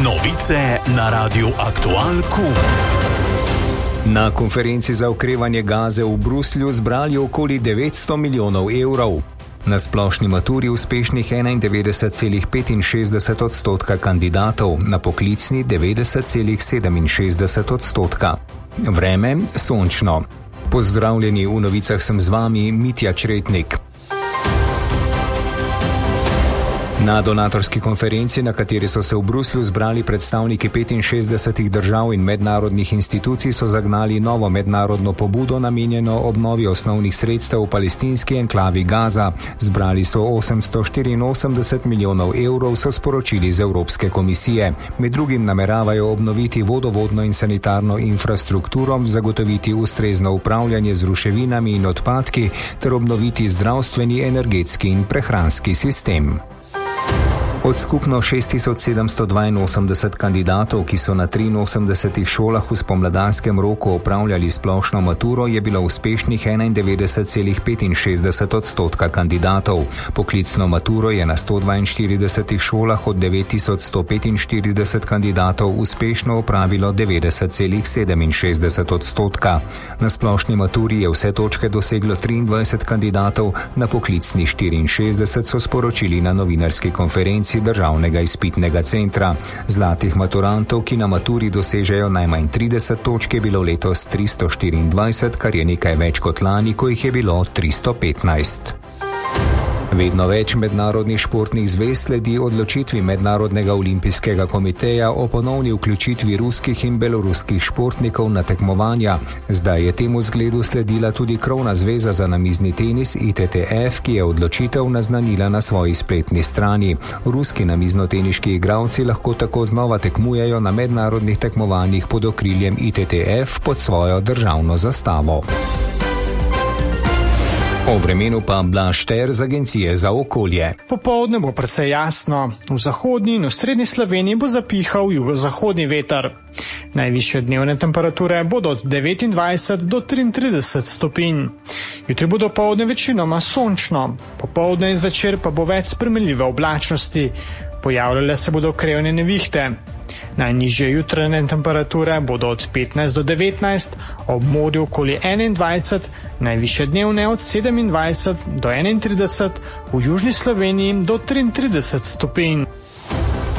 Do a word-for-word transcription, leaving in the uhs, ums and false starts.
Novice na Radiu Aktual Q. Na konferenci za okrevanje Gaze v Bruslju zbrali okoli devetsto milijonov evrov. Na splošni maturi uspešnih enaindevetdeset celih petinšestdeset odstotka kandidatov, na poklicni devetdeset celih sedeminšestdeset odstotka. Vreme sončno. Pozdravljeni, v novicah sem z vami Mitja Čretnik. Na donatorski konferenci, na kateri so se v Bruslju zbrali predstavniki petinšestdesetih držav in mednarodnih institucij, so zagnali novo mednarodno pobudo namenjeno obnovi osnovnih sredstev v palestinski enklavi Gaza. Zbrali so osemsto štiriinosemdeset milijonov evrov, so sporočili z Evropske komisije. Med drugim nameravajo obnoviti vodovodno in sanitarno infrastrukturo, zagotoviti ustrezno upravljanje z ruševinami in odpadki ter obnoviti zdravstveni, energetski in prehranski sistem. Od skupno šest tisoč sedemsto dvainosemdeset kandidatov, ki so na triinosemdesetih šolah v spomladanskem roku opravljali splošno maturo, je bilo uspešnih enaindevetdeset celih petinšestdeset odstotka kandidatov. Poklicno maturo je na sto dvainštiridesetih šolah od devet tisoč sto petinštirideset kandidatov uspešno opravilo devetdeset celih sedeminšestdeset odstotka. Na splošni maturi je vse točke doseglo triindvajset kandidatov, na poklicni štiriinšestdeset, so sporočili na novinarski konferenci Državnega izpitnega centra. Zlatih maturantov, ki na maturi dosežejo najmanj trideset točk, je bilo letos tristo štiriindvajset, kar je nekaj več kot lani, ko jih je bilo tristo petnajst. Vedno več mednarodnih športnih zvez sledi odločitvi Mednarodnega olimpijskega komiteja o ponovni vključitvi ruskih in beloruskih športnikov na tekmovanja. Zdaj je temu zgledu sledila tudi krovna zveza za namizni tenis I T T F, ki je odločitev naznanila na svoji spletni strani. Ruski namiznoteniški igralci lahko tako znova tekmujejo na mednarodnih tekmovanjih pod okriljem I T T F pod svojo državno zastavo. O vremenu pa Blaž Šter z Agencije za okolje. Popoldne bo precej jasno. V zahodni in v srednji Sloveniji bo zapihal jugozahodni veter. Najvišje dnevne temperature bodo od devetindvajset do triintrideset stopinj. Jutri bo dopoldne večinoma sončno. Popoldne in zvečer pa bo več spremenljive oblačnosti. Pojavljale se bodo krevne nevihte. Najnižje jutranje temperature bodo od petnajst do devetnajst, ob morju okoli enaindvajset, najvišje dnevne od sedemindvajset do enaintrideset, v južni Sloveniji do triintrideset stopinj.